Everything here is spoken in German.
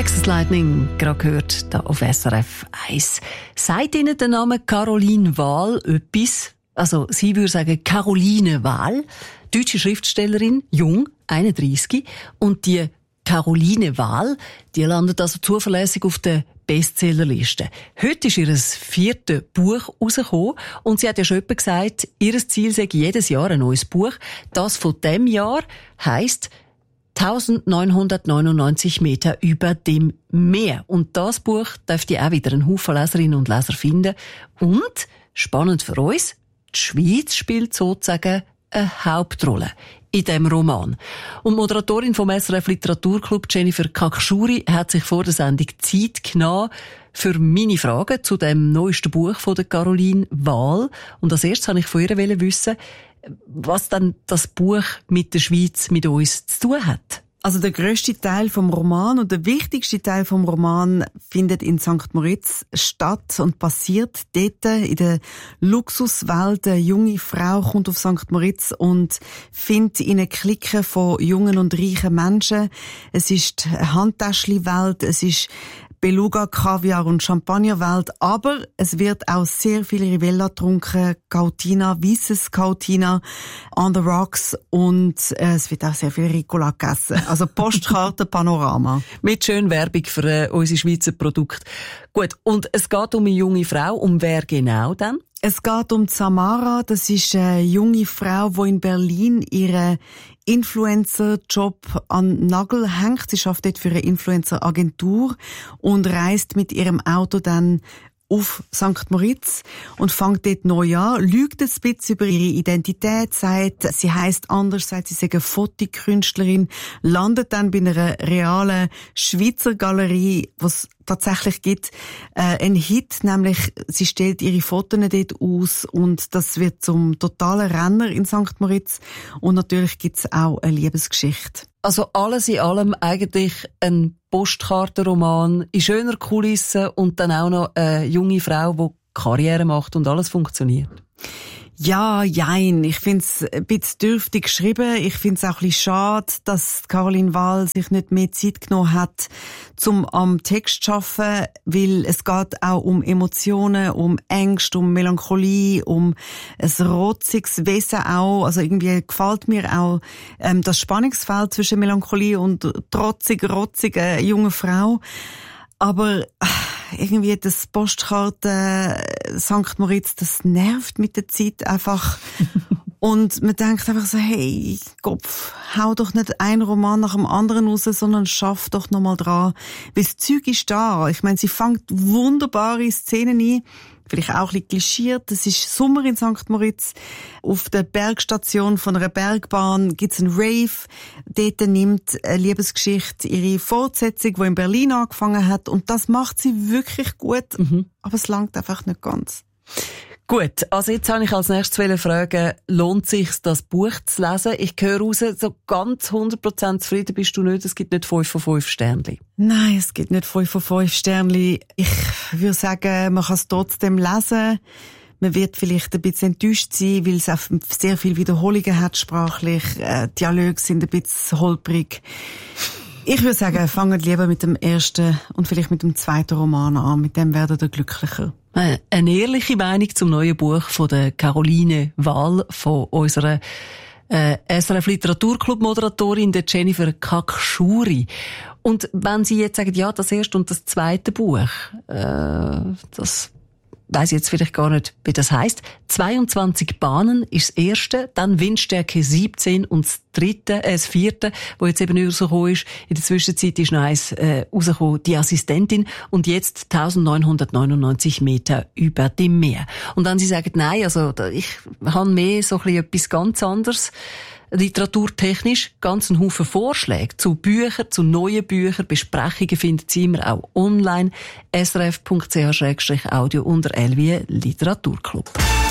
Texas Lightning, gerade gehört, da auf SRF 1. Sagt Ihnen der Name Caroline Wahl etwas? Also, sie würde sagen Caroline Wahl, deutsche Schriftstellerin, jung, 31. Und die Caroline Wahl, die landet also zuverlässig auf der Bestsellerliste. Heute ist ihr 4. Buch rausgekommen und sie hat ja schon etwa gesagt, ihr Ziel sei jedes Jahr ein neues Buch. Das von diesem Jahr heisst 1999 Meter über dem Meer. Und das Buch dürfte auch wieder einen Haufen Leserinnen und Leser finden. Und, spannend für uns, die Schweiz spielt sozusagen eine Hauptrolle in diesem Roman. Und die Moderatorin vom SRF Literaturclub, Jennifer Kakschuri, hat sich vor der Sendung Zeit genommen für meine Fragen zu dem neuesten Buch von der Caroline Wahl. Und als erstes wollte ich von ihr wissen, was dann das Buch mit der Schweiz, mit uns zu tun hat. Also der grösste Teil vom Roman und der wichtigste Teil vom Roman findet in St. Moritz statt und passiert dort in der Luxuswelt. Eine junge Frau kommt auf St. Moritz und findet in einer Clique von jungen und reichen Menschen. Es ist eine Handtäschli-Welt, es ist Beluga, Kaviar und Champagnerwelt, aber es wird auch sehr viel Rivella getrunken, Cautina, weisses Cautina, on the rocks und es wird auch sehr viel Ricola gegessen. Also Postkarte Panorama. Mit schön Werbung für unsere Schweizer Produkte. Gut, und es geht um eine junge Frau, um wer genau dann? Es geht um Samara, das ist eine junge Frau, die in Berlin ihre Influencer-Job an den Nagel hängt. Sie arbeitet dort für eine Influencer-Agentur und reist mit ihrem Auto dann auf St. Moritz und fängt dort neu an, lügt ein bisschen über ihre Identität, sagt, sie heisst anders, sagt, sie sei eine Fotokünstlerin, landet dann bei einer realen Schweizer Galerie, was tatsächlich gibt, ein Hit, nämlich sie stellt ihre Fotos dort aus und das wird zum totalen Renner in St. Moritz und natürlich gibt's auch eine Liebesgeschichte. Also alles in allem eigentlich ein Postkartenroman in schöner Kulisse und dann auch noch eine junge Frau, die Karriere macht und alles funktioniert. Ja, jein. Ich find's ein bisschen dürftig geschrieben. Ich find's auch ein bisschen schade, dass Caroline Wahl sich nicht mehr Zeit genommen hat, zum am Text zu arbeiten, weil es geht auch um Emotionen, um Ängste, um Melancholie, um ein rotziges Wesen auch. Also irgendwie gefällt mir auch das Spannungsfeld zwischen Melancholie und rotzige junge Frau. Aber irgendwie das Postkarte St. Moritz, das nervt mit der Zeit einfach. Und man denkt einfach so, hey, Kopf, hau doch nicht einen Roman nach dem anderen raus, sondern schaff doch noch mal dran. Weil das Zeug ist da. Ich meine, sie fängt wunderbare Szenen ein. Vielleicht auch ein bisschen klischiert. Es ist Sommer in St. Moritz. Auf der Bergstation von einer Bergbahn gibt's einen Rave. Dort nimmt eine Liebesgeschichte ihre Fortsetzung, die in Berlin angefangen hat. Und das macht sie wirklich gut. Aber es langt einfach nicht ganz. Gut, also jetzt habe ich als nächstes fragen, lohnt sich das Buch zu lesen? Ich höre raus, so ganz 100% zufrieden bist du nicht, es gibt nicht 5 von 5 Sternchen. Nein, es gibt nicht 5 von 5 Sternchen. Ich würde sagen, man kann es trotzdem lesen. Man wird vielleicht ein bisschen enttäuscht sein, weil es auch sehr viele Wiederholungen hat sprachlich. Dialoge sind ein bisschen holprig. Ich würde sagen, fangt lieber mit dem ersten und vielleicht mit dem zweiten Roman an. Mit dem werdet ihr glücklicher. Eine ehrliche Meinung zum neuen Buch von der Caroline Wahl, von unserer SRF Literaturclub Moderatorin, der Jennifer Kakschuri. Und wenn Sie jetzt sagen, ja, das erste und das zweite Buch, das weiss ich jetzt vielleicht gar nicht, wie das heisst. 22 Bahnen ist das erste, dann Windstärke 17 und das vierte, wo jetzt eben rausgekommen ist. In der Zwischenzeit ist noch eins rausgekommen, die Assistentin, und jetzt 1999 Meter über dem Meer. Und wenn Sie sagen, nein, also ich habe mehr so ein bisschen etwas ganz anderes, literaturtechnisch, ganz einen Haufen Vorschläge zu Büchern, zu neuen Büchern, Besprechungen finden Sie immer auch online, srf.ch/audio unter LW Literaturclub.